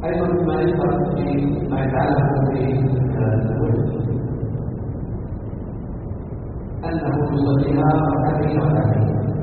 أيضا ما يظهر فيما يتعلق بالوجه أنه يصليها ركعتين ركعتين،